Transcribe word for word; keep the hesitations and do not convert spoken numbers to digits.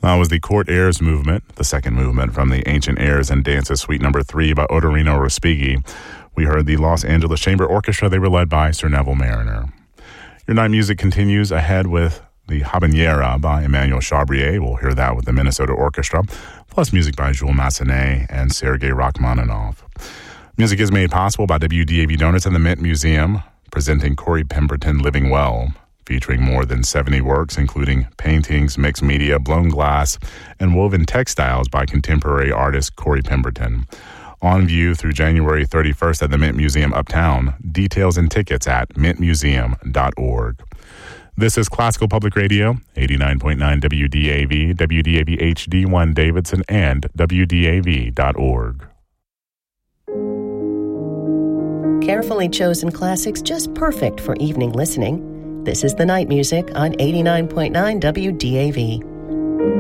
That was the Court Airs movement, the second movement from the Ancient Airs and Dances Suite Number three by Odorino Respighi. We heard the Los Angeles Chamber Orchestra. They were led by Sir Neville Mariner. Your night music continues ahead with the Habanera by Emmanuel Chabrier. We'll hear that with the Minnesota Orchestra, plus music by Jules Massenet and Sergei Rachmaninoff. Music is made possible by W D A V donors and the Mint Museum, presenting Corey Pemberton Living Well, featuring more than seventy works, including paintings, mixed media, blown glass, and woven textiles by contemporary artist Corey Pemberton. On view through January thirty-first at the Mint Museum Uptown. Details and tickets at mint museum dot org. This is Classical Public Radio, eighty-nine point nine W D A V, W D A V H D one Davidson, and W D A V dot org. Carefully chosen classics just perfect for evening listening. This is the night music on eighty-nine point nine W D A V.